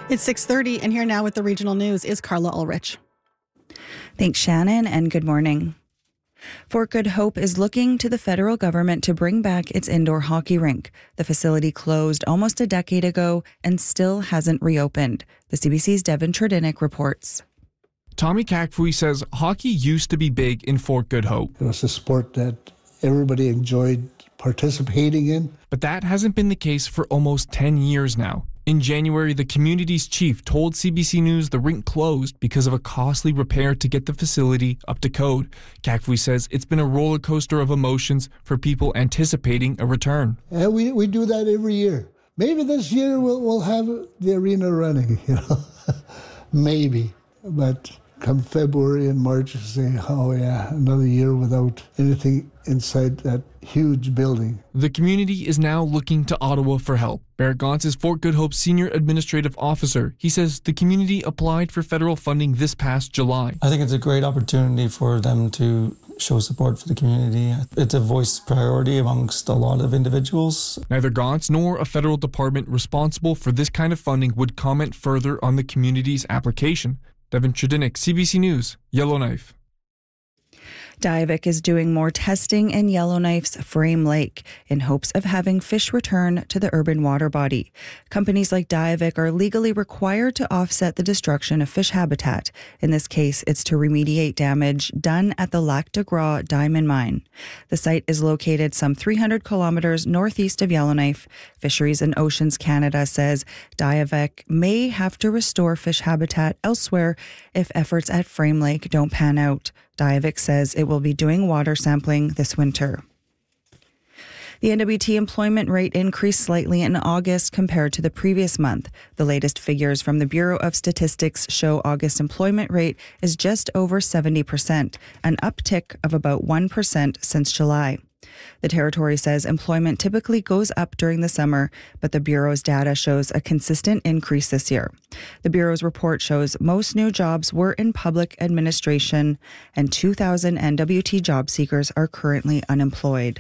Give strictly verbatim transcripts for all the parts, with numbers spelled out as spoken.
It's six thirty, and here now with the regional news is Carla Ulrich. Thanks, Shannon, and good morning. Fort Good Hope is looking to the federal government to bring back its indoor hockey rink. The facility closed almost a decade ago and still hasn't reopened. The C B C's Devin Tredinnick reports. Tommy Kakfui says hockey used to be big in Fort Good Hope. It was a sport that everybody enjoyed participating in. But that hasn't been the case for almost ten years now. In January, the community's chief told C B C News the rink closed because of a costly repair to get the facility up to code. Kakfui says it's been a roller coaster of emotions for people anticipating a return. And we, we do that every year. Maybe this year we'll, we'll have the arena running, you know, maybe. But come February and March, you say, oh yeah, another year without anything inside that huge building. The community is now looking to Ottawa for help. Barrett Gauntz is Fort Good Hope's Senior Administrative Officer. He says the community applied for federal funding this past July. I think it's a great opportunity for them to show support for the community. It's a voice priority amongst a lot of individuals. Neither Gauntz nor a federal department responsible for this kind of funding would comment further on the community's application. Devin Tredinnick, C B C News, Yellowknife. Diavik is doing more testing in Yellowknife's Frame Lake in hopes of having fish return to the urban water body. Companies like Diavik are legally required to offset the destruction of fish habitat. In this case, it's to remediate damage done at the Lac de Gras diamond mine. The site is located some three hundred kilometers northeast of Yellowknife. Fisheries and Oceans Canada says Diavik may have to restore fish habitat elsewhere if efforts at Frame Lake don't pan out. Diavik says it will be doing water sampling this winter. The N W T employment rate increased slightly in August compared to the previous month. The latest figures from the Bureau of Statistics show August employment rate is just over seventy percent, an uptick of about one percent since July. The territory says employment typically goes up during the summer, but the Bureau's data shows a consistent increase this year. The Bureau's report shows most new jobs were in public administration, and two thousand N W T job seekers are currently unemployed.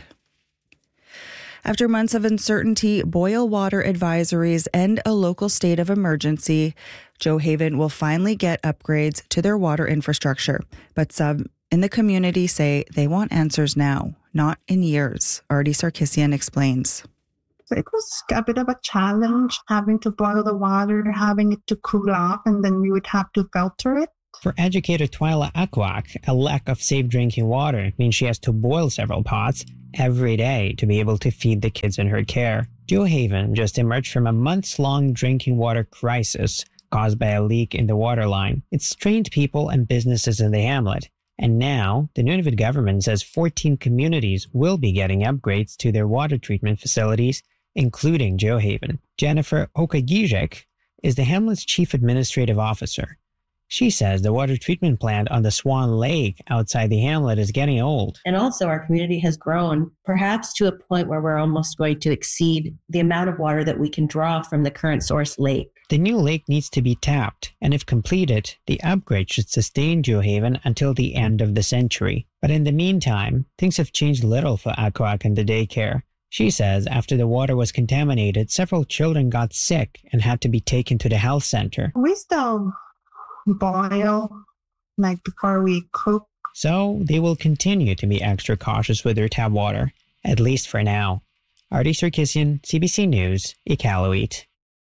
After months of uncertainty, boil water advisories, and a local state of emergency, Joe Haven will finally get upgrades to their water infrastructure. But some in the community say they want answers now, not in years. Artie Sarkisian explains. It was a bit of a challenge having to boil the water, having it to cool off, and then we would have to filter it. For educator Twyla Akwak, a lack of safe drinking water means she has to boil several pots every day to be able to feed the kids in her care. Joe Haven just emerged from a months-long drinking water crisis caused by a leak in the water line. It strained people and businesses in the hamlet. And now, the Nunavut government says fourteen communities will be getting upgrades to their water treatment facilities, including Joe Haven. Jennifer Okagijek is the hamlet's chief administrative officer. She says the water treatment plant on the Swan Lake outside the hamlet is getting old. And also our community has grown, perhaps to a point where we're almost going to exceed the amount of water that we can draw from the current source lake. The new lake needs to be tapped, and if completed, the upgrade should sustain Joe Haven until the end of the century. But in the meantime, things have changed little for Akwak and the daycare. She says after the water was contaminated, several children got sick and had to be taken to the health center. We still boil, like before we cook. So they will continue to be extra cautious with their tap water, at least for now. Artie Sarkisian, C B C News, Iqaluit.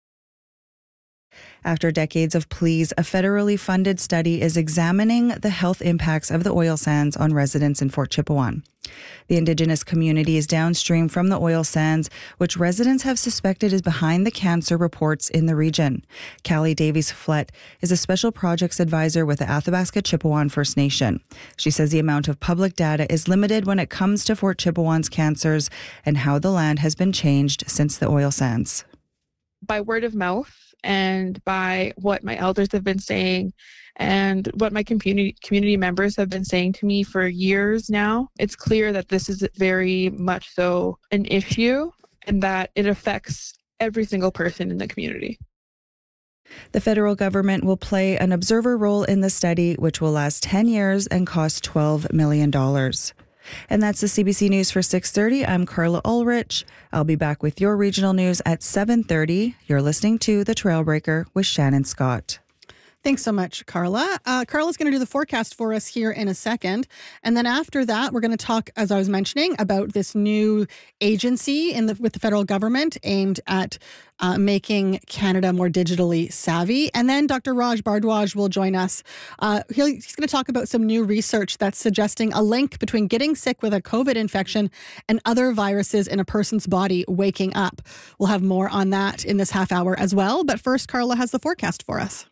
After decades of pleas, a federally funded study is examining the health impacts of the oil sands on residents in Fort Chipewyan. The Indigenous community is downstream from the oil sands, which residents have suspected is behind the cancer reports in the region. Callie Davies-Flett is a special projects advisor with the Athabasca Chipewyan First Nation. She says the amount of public data is limited when it comes to Fort Chipewyan's cancers and how the land has been changed since the oil sands. By word of mouth, and by what my elders have been saying and what my community community members have been saying to me for years now, it's clear that this is very much so an issue and that it affects every single person in the community. The federal government will play an observer role in the study, which will last ten years and cost twelve million dollars. And that's the C B C News for six thirty. I'm Carla Ulrich. I'll be back with your regional news at seven thirty. You're listening to The Trailbreaker with Shannon Scott. Thanks so much, Carla. Uh, Carla's going to do the forecast for us here in a second. And then after that, we're going to talk, as I was mentioning, about this new agency in the, with the federal government aimed at uh, making Canada more digitally savvy. And then Doctor Raj Bhardwaj will join us. Uh, he'll, he's going to talk about some new research that's suggesting a link between getting sick with a COVID infection and other viruses in a person's body waking up. We'll have more on that in this half hour as well. But first, Carla has the forecast for us.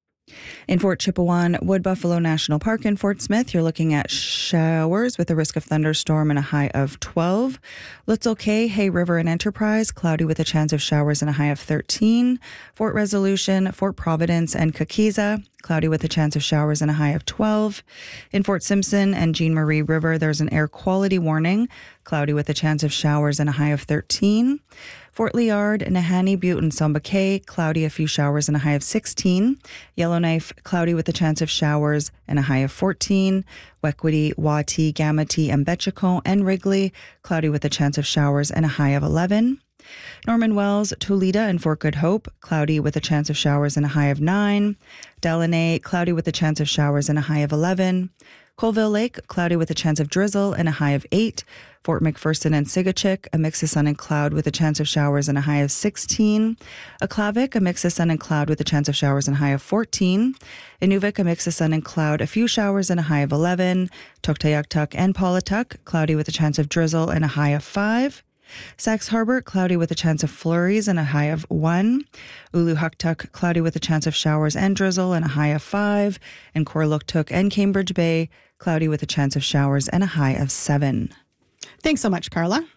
In Fort Chipewyan, Wood Buffalo National Park in Fort Smith, you're looking at showers with a risk of thunderstorm and a high of twelve. Little Cay, Hay River and Enterprise, cloudy with a chance of showers and a high of thirteen. Fort Resolution, Fort Providence and Kakiza, cloudy with a chance of showers and a high of twelve. In Fort Simpson and Jean Marie River, there's an air quality warning, cloudy with a chance of showers and a high of thirteen. Fort Liard, Nahanni, Butte, and Samba Cay, cloudy, a few showers and a high of sixteen. Yellowknife, cloudy with a chance of showers and a high of fourteen. Wequity, Wati, Gamity, and Betchicon and Wrigley, cloudy with a chance of showers and a high of eleven. Norman Wells, Tulita, and Fort Good Hope, cloudy with a chance of showers and a high of nine. Delaney, cloudy with a chance of showers and a high of eleven. Colville Lake, cloudy with a chance of drizzle and a high of eight. Fort McPherson and Sigachik, a mix of sun and cloud with a chance of showers and a high of sixteen. Aklavik, a mix of sun and cloud with a chance of showers and a high of fourteen. Inuvik, a mix of sun and cloud, a few showers and a high of eleven. Tuktoyaktuk and Paulatuk, cloudy with a chance of drizzle and a high of five. Sax Harbor, cloudy with a chance of flurries and a high of one. Uluhuktuk, cloudy with a chance of showers and drizzle and a high of five. And Korluktuk and Cambridge Bay, cloudy with a chance of showers and a high of seven. Thanks so much, Carla.